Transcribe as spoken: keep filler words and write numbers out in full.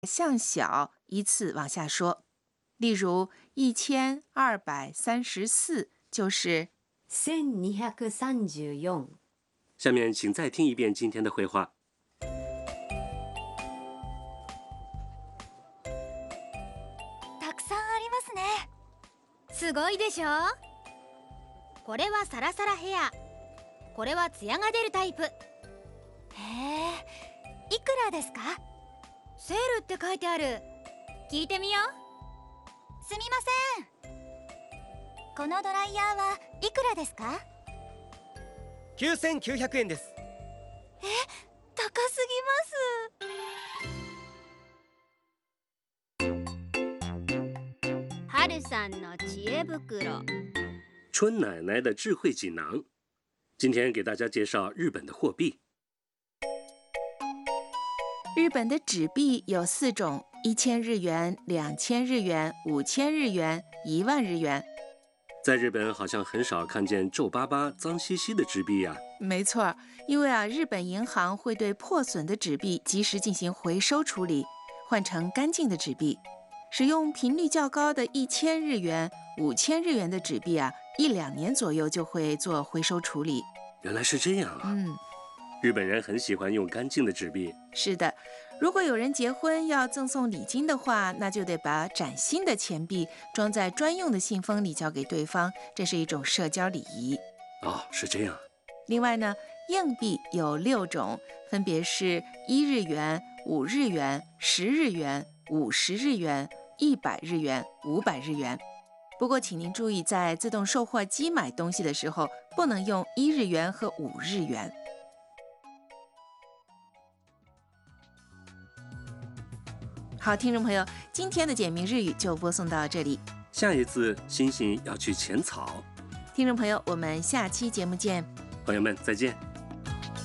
向小依次往下说。例如一千二百三十四就是千二百三十四。 下面请再听一遍今天的绘画。 たくさんありますね。すごいでしょ。これはサラサラヘア、これはツヤが出るタイプ。へえ、いくらですか？セールって書いてある。聞いてみよう。すみません。このドライヤーはいくらですか？ きゅうせんきゅうひゃくえんです。 え、高すぎます。春さんの知恵袋。 春奶奶的智慧锦囊。今天给大家介绍日本的货币。 日本的纸币有四种：一千日元、两千日元、五千日元、一万日元。 在日本好像很少看见皱巴巴、脏兮兮的纸币呀。 没错，因为啊，日本银行会对破损的纸币及时进行回收处理，换成干净的纸币。使用频率较高的一千日元、五千日元的纸币啊，一两年左右就会做回收处理。 原来是这样啊。 嗯。 日本人很喜欢用干净的纸币。 是的，如果有人结婚要赠送礼金的话，那就得把崭新的钱币装在专用的信封里交给对方，这是一种社交礼仪。 哦，是这样。 另外呢，硬币有六种，分别是一日元、五日元、十日元、五十日元、一百日元、五百日元。不过，请您注意，在自动售货机买东西的时候，不能用一日元和五日元。好，听众朋友，今天的简明日语就播送到这里。 下一次，欣欣要去浅草。 听众朋友，我们下期节目见。 朋友们，再见。